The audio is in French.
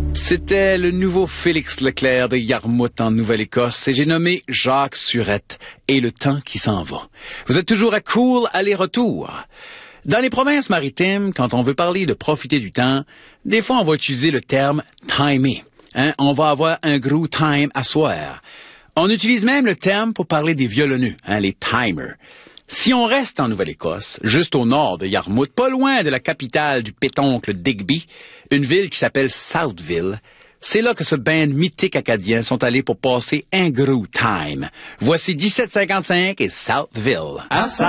C'était le nouveau Félix Leclerc de Yarmouth en Nouvelle-Écosse et j'ai nommé Jacques Surette et le temps qui s'en va. Vous êtes toujours à Cool aller-retour. Dans les provinces maritimes, quand on veut parler de profiter du temps, des fois on va utiliser le terme timer. On va avoir un gros time à soir. On utilise même le terme pour parler des violoneux, les timers. Si on reste en Nouvelle-Écosse, juste au nord de Yarmouth, pas loin de la capitale du pétoncle Digby, une ville qui s'appelle Southville, c'est là que ce band mythique acadien sont allés pour passer un gros time. Voici 1755 et Southville.